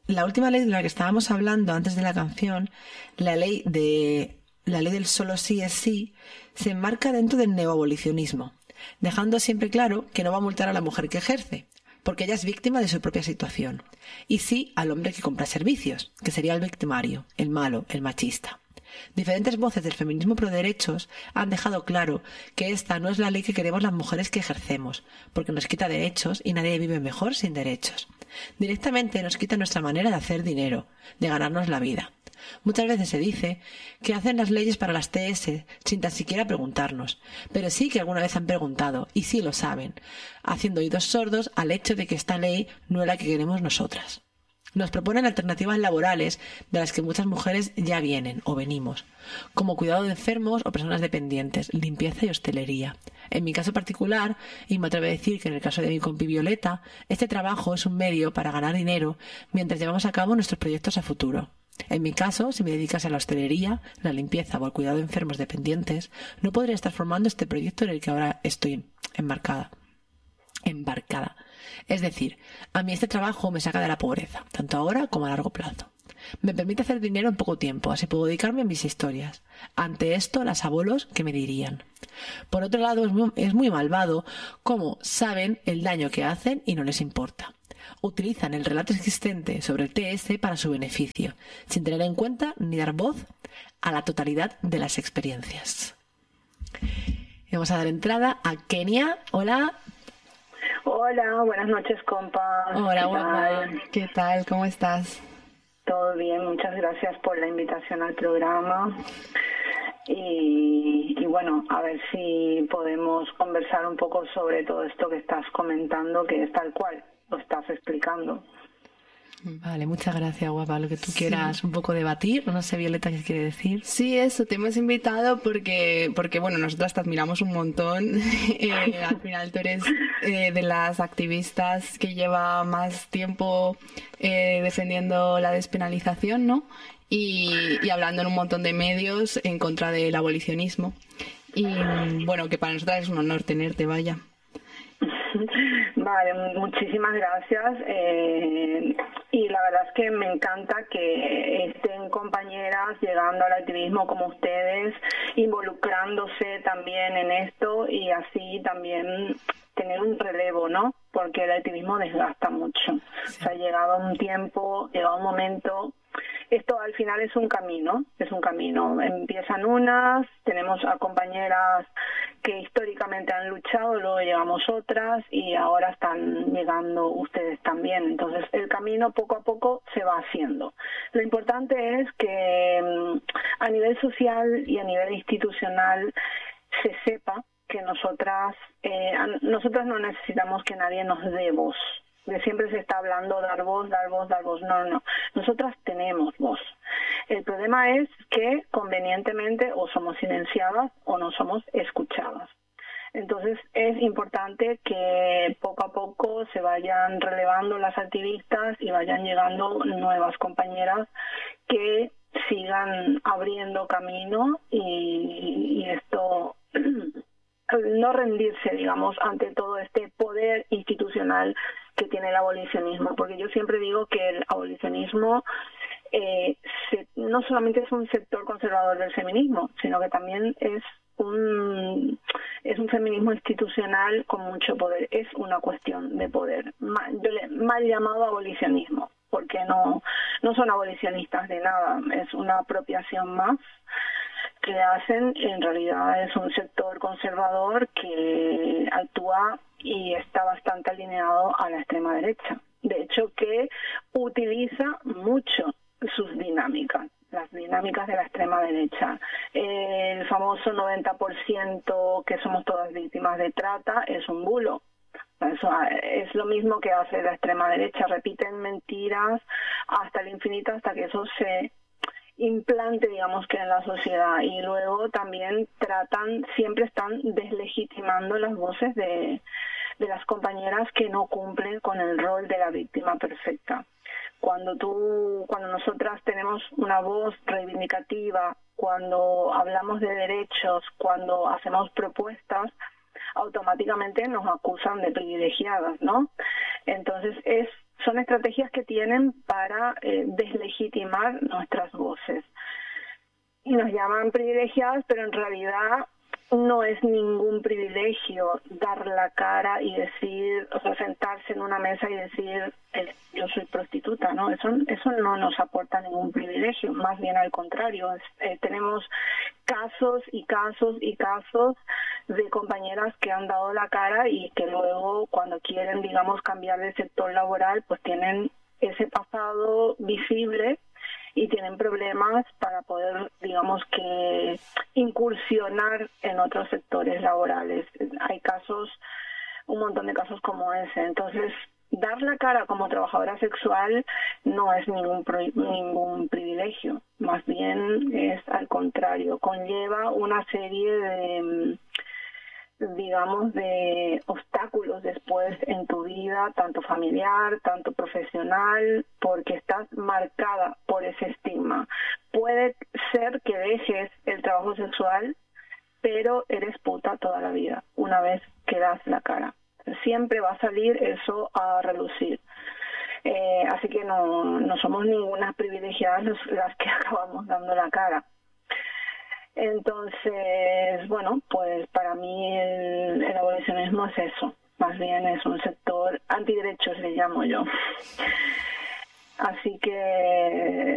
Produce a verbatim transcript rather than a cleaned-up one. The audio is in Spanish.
la última ley de la que estábamos hablando antes de la canción, la ley de la ley del solo sí es sí, se enmarca dentro del neoabolicionismo, dejando siempre claro que no va a multar a la mujer que ejerce, porque ella es víctima de su propia situación, y sí al hombre que compra servicios, que sería el victimario, el malo, el machista. Diferentes voces del feminismo pro derechos han dejado claro que esta no es la ley que queremos las mujeres que ejercemos, porque nos quita derechos y nadie vive mejor sin derechos. Directamente nos quita nuestra manera de hacer dinero, de ganarnos la vida. Muchas veces se dice que hacen las leyes para las T S sin tan siquiera preguntarnos, pero sí que alguna vez han preguntado, y sí lo saben, haciendo oídos sordos al hecho de que esta ley no es la que queremos nosotras. Nos proponen alternativas laborales de las que muchas mujeres ya vienen o venimos, como cuidado de enfermos o personas dependientes, limpieza y hostelería. En mi caso particular, y me atrevo a decir que en el caso de mi compi Violeta, este trabajo es un medio para ganar dinero mientras llevamos a cabo nuestros proyectos a futuro. En mi caso, si me dedicas a la hostelería, la limpieza o al cuidado de enfermos dependientes, no podría estar formando este proyecto en el que ahora estoy embarcada. embarcada. Es decir, a mí este trabajo me saca de la pobreza, tanto ahora como a largo plazo. Me permite hacer dinero en poco tiempo, así puedo dedicarme a mis historias. Ante esto, las abuelos, ¿qué me dirían? Por otro lado, es muy, es muy malvado cómo saben el daño que hacen y no les importa. Utilizan el relato existente sobre el T S para su beneficio, sin tener en cuenta ni dar voz a la totalidad de las experiencias. Y vamos a dar entrada a Kenia. Hola. Hola, buenas noches, compa. Hola, guapa. ¿Qué tal? ¿Cómo estás? Todo bien, muchas gracias por la invitación al programa. Y, y bueno, a ver si podemos conversar un poco sobre todo esto que estás comentando, que es tal cual lo estás explicando. Vale, muchas gracias, guapa. Lo que tú quieras sí. Un poco debatir. No sé, Violeta, ¿qué quiere decir? Sí, eso, te hemos invitado porque, porque bueno, nosotras te admiramos un montón. eh, al final tú eres eh, de las activistas que lleva más tiempo eh, defendiendo la despenalización, ¿no? Y, y hablando en un montón de medios en contra del abolicionismo. Y bueno, que para nosotras es un honor tenerte, vaya. Vale, muchísimas gracias. Eh, y la verdad es que me encanta que estén compañeras llegando al activismo como ustedes, involucrándose también en esto y así también tener un relevo, ¿no? Porque el activismo desgasta mucho. Sí. O sea, ha llegado un tiempo, llegado un momento. Esto al final es un camino, es un camino. Empiezan unas, tenemos a compañeras que históricamente han luchado, luego llegamos otras y ahora están llegando ustedes también. Entonces el camino poco a poco se va haciendo. Lo importante es que a nivel social y a nivel institucional se sepa que nosotras, eh, nosotras no necesitamos que nadie nos dé voz. Que siempre se está hablando dar voz, dar voz, dar voz. No, no. Nosotras tenemos voz. El problema es que convenientemente o somos silenciadas o no somos escuchadas. Entonces es importante que poco a poco se vayan relevando las activistas y vayan llegando nuevas compañeras que sigan abriendo camino y, y esto... no rendirse, digamos, ante todo este poder institucional que tiene el abolicionismo, porque yo siempre digo que el abolicionismo eh, se, no solamente es un sector conservador del feminismo, sino que también es un es un feminismo institucional con mucho poder, es una cuestión de poder, mal, yo le, mal llamado abolicionismo, porque no, no son abolicionistas de nada, es una apropiación más que hacen. En realidad es un sector conservador que actúa y está bastante alineado a la extrema derecha. De hecho, que utiliza mucho sus dinámicas, las dinámicas de la extrema derecha. El famoso noventa por ciento que somos todas víctimas de trata es un bulo. Eso es lo mismo que hace la extrema derecha. Repiten mentiras hasta el infinito, hasta que eso se implante, digamos, que en la sociedad, y luego también tratan, siempre están deslegitimando las voces de, de las compañeras que no cumplen con el rol de la víctima perfecta. Cuando tú, cuando nosotras tenemos una voz reivindicativa, cuando hablamos de derechos, cuando hacemos propuestas, automáticamente nos acusan de privilegiadas, ¿no? Entonces es son estrategias que tienen para eh, deslegitimar nuestras voces. Y nos llaman privilegiadas, pero en realidad no es ningún privilegio dar la cara y decir, o sea, sentarse en una mesa y decir, eh, yo soy prostituta, ¿no? Eso, eso no nos aporta ningún privilegio, más bien al contrario. Es, eh, tenemos casos y casos y casos de compañeras que han dado la cara y que luego, cuando quieren, digamos, cambiar de sector laboral, pues tienen ese pasado visible y tienen problemas para poder, digamos, que incursionar en otros sectores laborales. Hay casos, un montón de casos como ese. Entonces, dar la cara como trabajadora sexual no es ningún ningún privilegio, más bien es al contrario, conlleva una serie de, digamos, de obstáculos después en tu vida, tanto familiar, tanto profesional, porque estás marcada por ese estigma. Puede ser que dejes el trabajo sexual, pero eres puta toda la vida, una vez que das la cara. Siempre va a salir eso a relucir. Eh, así que no, no somos ninguna privilegiadas las que acabamos dando la cara. Entonces, bueno, pues para mí el, el abolicionismo es eso, más bien es un sector antiderechos, le llamo yo. Así que